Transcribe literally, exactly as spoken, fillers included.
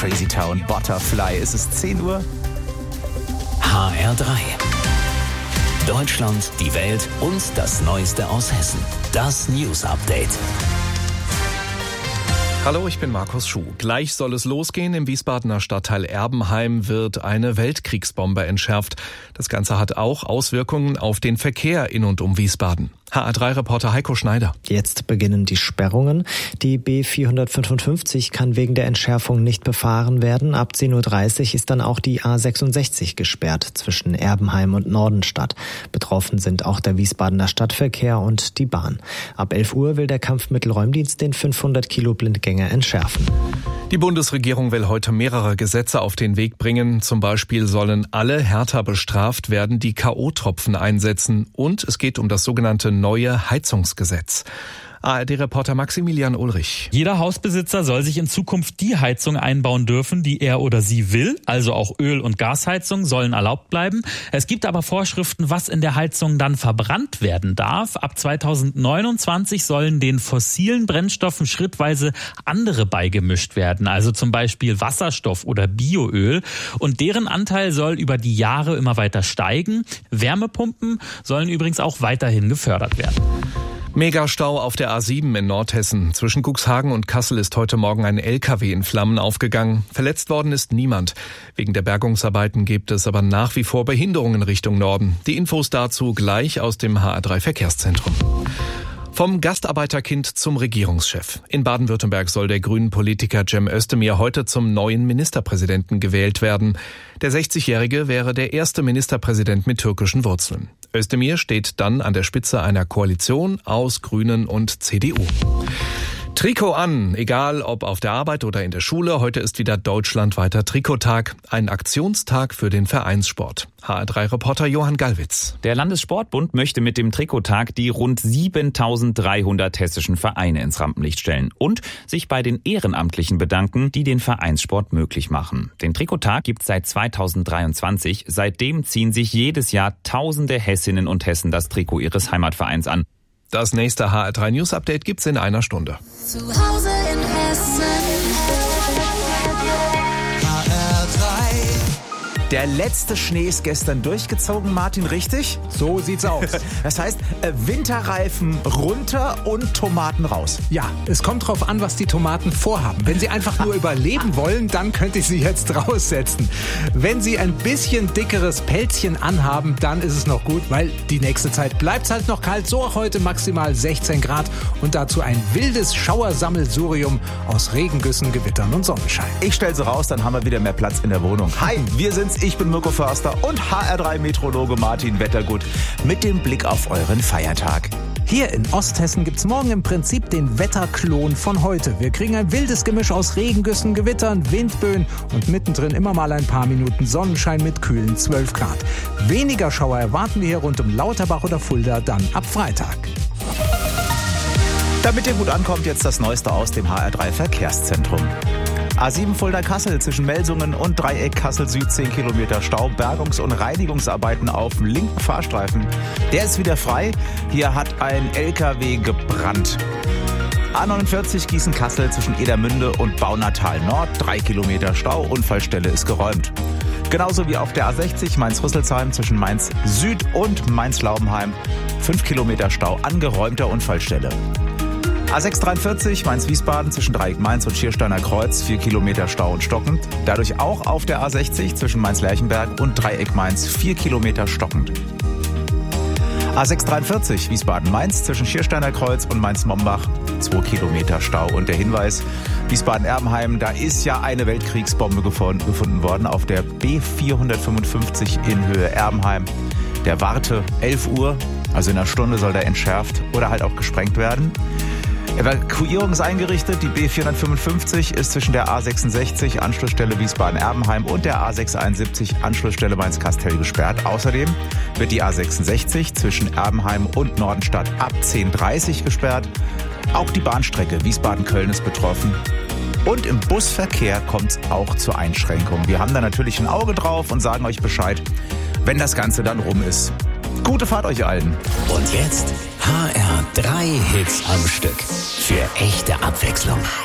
Crazy Town, Butterfly. Es ist zehn Uhr. H R drei. Deutschland, die Welt und das Neueste aus Hessen. Das News Update. Hallo, ich bin Markus Schuh. Gleich soll es losgehen. Im Wiesbadener Stadtteil Erbenheim wird eine Weltkriegsbombe entschärft. Das Ganze hat auch Auswirkungen auf den Verkehr in und um Wiesbaden. H R drei Reporter Heiko Schneider. Jetzt beginnen die Sperrungen. Die B vierhundertfünfundfünfzig kann wegen der Entschärfung nicht befahren werden. Ab zehn Uhr dreißig ist dann auch die A sechsundsechzig gesperrt zwischen Erbenheim und Nordenstadt. Betroffen sind auch der Wiesbadener Stadtverkehr und die Bahn. Ab elf Uhr will der Kampfmittelräumdienst den fünfhundert Kilo Blindgänger entschärfen. Die Bundesregierung will heute mehrere Gesetze auf den Weg bringen. Zum Beispiel sollen alle härter bestraft werden, die K O-Tropfen einsetzen. Und es geht um das sogenannte neue Heizungsgesetz. A R D-Reporter Maximilian Ulrich. Jeder Hausbesitzer soll sich in Zukunft die Heizung einbauen dürfen, die er oder sie will. Also auch Öl- und Gasheizung sollen erlaubt bleiben. Es gibt aber Vorschriften, was in der Heizung dann verbrannt werden darf. Ab zweitausendneunundzwanzig sollen den fossilen Brennstoffen schrittweise andere beigemischt werden. Also zum Beispiel Wasserstoff oder Bioöl. Und deren Anteil soll über die Jahre immer weiter steigen. Wärmepumpen sollen übrigens auch weiterhin gefördert werden. Megastau auf der A sieben in Nordhessen. Zwischen Cuxhagen und Kassel ist heute Morgen ein L K W in Flammen aufgegangen. Verletzt worden ist niemand. Wegen der Bergungsarbeiten gibt es aber nach wie vor Behinderungen Richtung Norden. Die Infos dazu gleich aus dem H R drei Verkehrszentrum. Vom Gastarbeiterkind zum Regierungschef. In Baden-Württemberg soll der grünen Politiker Cem Özdemir heute zum neuen Ministerpräsidenten gewählt werden. Der sechzigjährige wäre der erste Ministerpräsident mit türkischen Wurzeln. Özdemir steht dann an der Spitze einer Koalition aus Grünen und C D U. Trikot an, egal ob auf der Arbeit oder in der Schule. Heute ist wieder deutschlandweiter Trikottag, ein Aktionstag für den Vereinssport. H R drei Reporter Johann Gallwitz. Der Landessportbund möchte mit dem Trikottag die rund siebentausenddreihundert hessischen Vereine ins Rampenlicht stellen und sich bei den Ehrenamtlichen bedanken, die den Vereinssport möglich machen. Den Trikottag gibt es seit zweitausenddreiundzwanzig. Seitdem ziehen sich jedes Jahr tausende Hessinnen und Hessen das Trikot ihres Heimatvereins an. Das nächste H R drei News Update gibt's in einer Stunde. Zu Hause in Hessen. H R drei. Der letzte Schnee ist gestern durchgezogen, Martin, richtig? So sieht's aus. Das heißt, Winterreifen runter und Tomaten raus. Ja, es kommt drauf an, was die Tomaten vorhaben. Wenn sie einfach nur überleben wollen, dann könnt ihr sie jetzt raussetzen. Wenn sie ein bisschen dickeres Pelzchen anhaben, dann ist es noch gut, weil die nächste Zeit bleibt's halt noch kalt. So auch heute maximal sechzehn Grad und dazu ein wildes Schauersammelsurium aus Regengüssen, Gewittern und Sonnenschein. Ich stell sie raus, dann haben wir wieder mehr Platz in der Wohnung. Hi, wir sind's. Ich bin Mirko Förster und H R drei Meteorologe Martin Wettergut mit dem Blick auf euren Feiertag. Hier in Osthessen gibt's morgen im Prinzip den Wetterklon von heute. Wir kriegen ein wildes Gemisch aus Regengüssen, Gewittern, Windböen und mittendrin immer mal ein paar Minuten Sonnenschein mit kühlen zwölf Grad. Weniger Schauer erwarten wir hier rund um Lauterbach oder Fulda dann ab Freitag. Damit ihr gut ankommt, jetzt das Neueste aus dem H R drei Verkehrszentrum. A sieben Fulda-Kassel zwischen Melsungen und Dreieck Kassel Süd zehn Kilometer Stau, Bergungs- und Reinigungsarbeiten auf dem linken Fahrstreifen. Der ist wieder frei. Hier hat ein L K W gebrannt. A neunundvierzig Gießen-Kassel zwischen Edermünde und Baunatal Nord, drei Kilometer Stau, Unfallstelle ist geräumt. Genauso wie auf der A sechzig Mainz-Rüsselsheim zwischen Mainz Süd und Mainz-Laubenheim, fünf Kilometer Stau, angeräumter Unfallstelle. A sechshundertdreiundvierzig Mainz-Wiesbaden zwischen Dreieck Mainz und Schiersteiner Kreuz, vier Kilometer Stau und stockend. Dadurch auch auf der A sechzig zwischen Mainz-Lerchenberg und Dreieck Mainz, vier Kilometer stockend. A sechshundertdreiundvierzig Wiesbaden-Mainz zwischen Schiersteiner Kreuz und Mainz-Mombach, zwei Kilometer Stau. Und der Hinweis, Wiesbaden-Erbenheim, da ist ja eine Weltkriegsbombe gefunden worden auf der B vierhundertfünfundfünfzig in Höhe Erbenheim. Der Warte, elf Uhr, also in einer Stunde soll der entschärft oder halt auch gesprengt werden. Evakuierung ist eingerichtet. Die B vierhundertfünfundfünfzig ist zwischen der A sechsundsechzig, Anschlussstelle Wiesbaden-Erbenheim, und der A sechshunderteinundsiebzig, Anschlussstelle Mainz-Kastel gesperrt. Außerdem wird die A sechsundsechzig zwischen Erbenheim und Nordenstadt ab zehn Uhr dreißig gesperrt. Auch die Bahnstrecke Wiesbaden-Köln ist betroffen. Und im Busverkehr kommt es auch zur Einschränkung. Wir haben da natürlich ein Auge drauf und sagen euch Bescheid, wenn das Ganze dann rum ist. Gute Fahrt euch allen. Und jetzt H R drei Hits am Stück. Für echte Abwechslung.